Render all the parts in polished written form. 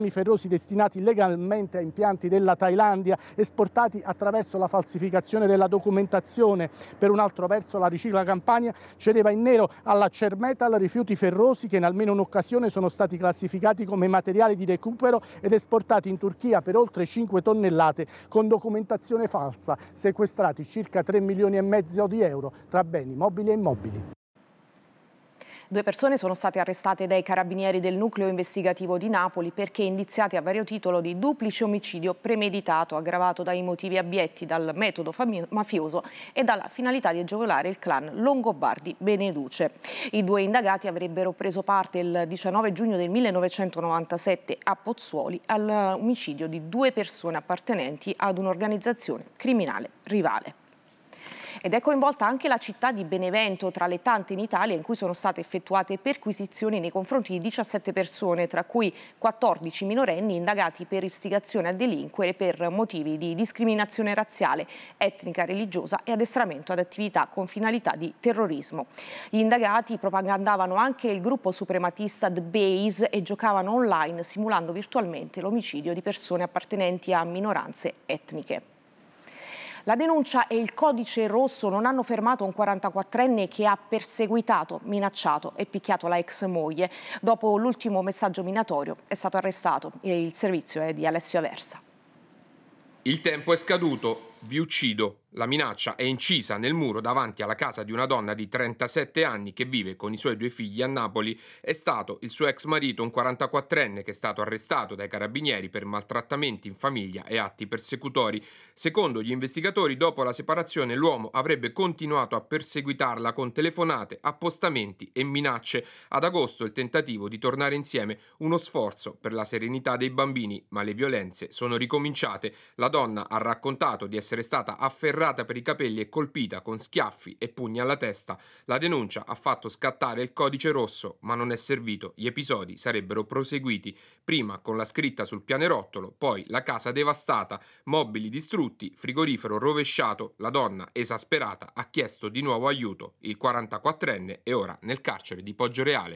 ferrosi destinati illegalmente a impianti della Thailandia, esportati attraverso la falsificazione della documentazione. Per un altro verso la Ricicla Campania cedeva in nero alla Cermetal rifiuti ferrosi che in almeno un'occasione sono stati classificati come materiali di recupero ed esportati in Turchia per oltre 5 tonnellate con documentazione falsa, sequestrati circa 3,5 milioni di euro tra beni mobili e immobili. 2 persone sono state arrestate dai carabinieri del nucleo investigativo di Napoli perché indiziati a vario titolo di duplice omicidio premeditato, aggravato dai motivi abietti, dal metodo mafioso e dalla finalità di agevolare il clan Longobardi-Beneduce. I 2 indagati avrebbero preso parte il 19 giugno del 1997 a Pozzuoli all'omicidio di 2 persone appartenenti ad un'organizzazione criminale rivale. Ed è coinvolta anche la città di Benevento, tra le tante in Italia in cui sono state effettuate perquisizioni nei confronti di 17 persone, tra cui 14 minorenni indagati per istigazione a delinquere per motivi di discriminazione razziale, etnica, religiosa e addestramento ad attività con finalità di terrorismo. Gli indagati propagandavano anche il gruppo suprematista The Base e giocavano online simulando virtualmente l'omicidio di persone appartenenti a minoranze etniche. La denuncia e il codice rosso non hanno fermato un 44enne che ha perseguitato, minacciato e picchiato la ex moglie. Dopo l'ultimo messaggio minatorio è stato arrestato. Il servizio è di Alessio Aversa. Il tempo è scaduto, vi uccido. La minaccia è incisa nel muro davanti alla casa di una donna di 37 anni che vive con i suoi 2 figli a Napoli. È stato il suo ex marito, un 44enne, che è stato arrestato dai carabinieri per maltrattamenti in famiglia e atti persecutori. Secondo gli investigatori, dopo la separazione l'uomo avrebbe continuato a perseguitarla con telefonate, appostamenti e minacce. Ad agosto il tentativo di tornare insieme, uno sforzo per la serenità dei bambini, ma le violenze sono ricominciate. La donna ha raccontato di essere stata afferrata per i capelli e colpita con schiaffi e pugni alla testa. La denuncia ha fatto scattare il codice rosso, ma non è servito. Gli episodi sarebbero proseguiti, prima con la scritta sul pianerottolo, poi la casa devastata, mobili distrutti, frigorifero rovesciato. La donna, esasperata, ha chiesto di nuovo aiuto. Il 44enne è ora nel carcere di Poggioreale.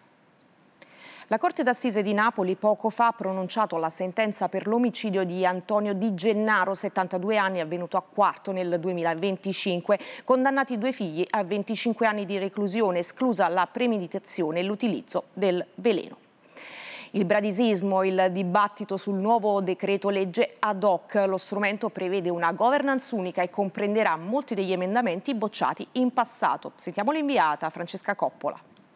La Corte d'Assise di Napoli poco fa ha pronunciato la sentenza per l'omicidio di Antonio Di Gennaro, 72 anni, avvenuto a Quarto nel 2025, condannati 2 figli a 25 anni di reclusione, esclusa la premeditazione e l'utilizzo del veleno. Il bradisismo, il dibattito sul nuovo decreto legge ad hoc. Lo strumento prevede una governance unica e comprenderà molti degli emendamenti bocciati in passato. Sentiamo l'inviata Francesca Coppola.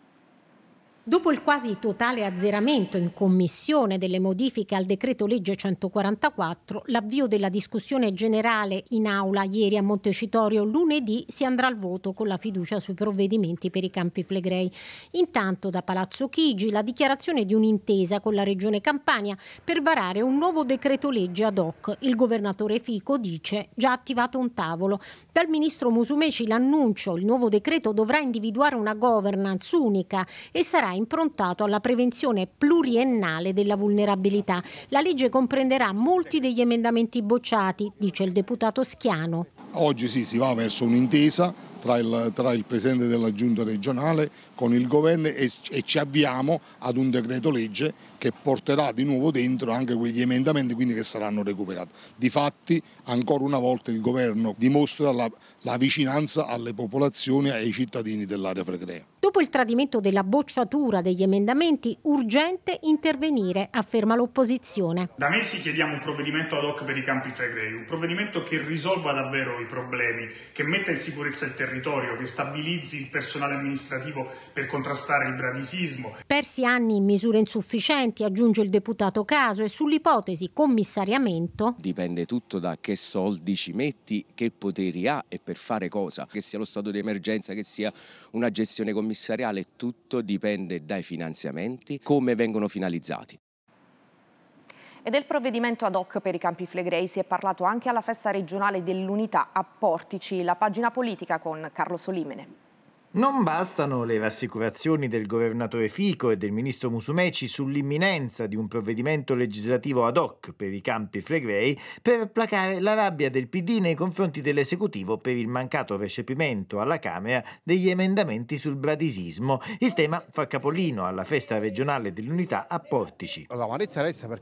Dopo il quasi totale azzeramento in commissione delle modifiche al decreto legge 144, l'avvio della discussione generale in aula ieri a Montecitorio, lunedì si andrà al voto con la fiducia sui provvedimenti per i Campi Flegrei. Intanto da Palazzo Chigi la dichiarazione di un'intesa con la Regione Campania per varare un nuovo decreto legge ad hoc. Il governatore Fico dice già attivato un tavolo. Dal ministro Musumeci l'annuncio: il nuovo decreto dovrà individuare una governance unica e sarà improntato alla prevenzione pluriennale della vulnerabilità. La legge comprenderà molti degli emendamenti bocciati, dice il deputato Schiano. Oggi si va verso un'intesa tra il Presidente della Giunta regionale con il Governo e ci avviamo ad un decreto legge che porterà di nuovo dentro anche quegli emendamenti, quindi che saranno recuperati. Difatti, ancora una volta il Governo dimostra la vicinanza alle popolazioni e ai cittadini dell'area flegrea. Dopo il tradimento della bocciatura degli emendamenti, urgente intervenire, afferma l'opposizione. Da mesi chiediamo un provvedimento ad hoc per i Campi Flegrei, un provvedimento che risolva davvero i problemi, che metta in sicurezza il territorio, che stabilizzi il personale amministrativo per contrastare il bradisismo. Persi anni in misure insufficienti, aggiunge il deputato Caso, e sull'ipotesi commissariamento. Dipende tutto da che soldi ci metti, che poteri ha e per fare cosa. Che sia lo stato di emergenza, che sia una gestione commissariale, tutto dipende dai finanziamenti, come vengono finalizzati. E del provvedimento ad hoc per i Campi Flegrei si è parlato anche alla festa regionale dell'Unità a Portici. La pagina politica con Carlo Solimene. Non bastano le rassicurazioni del governatore Fico e del ministro Musumeci sull'imminenza di un provvedimento legislativo ad hoc per i Campi Flegrei per placare la rabbia del PD nei confronti dell'esecutivo per il mancato recepimento alla Camera degli emendamenti sul bradisismo. Il tema fa capolino alla festa regionale dell'Unità a Portici. L'amarezza resta perché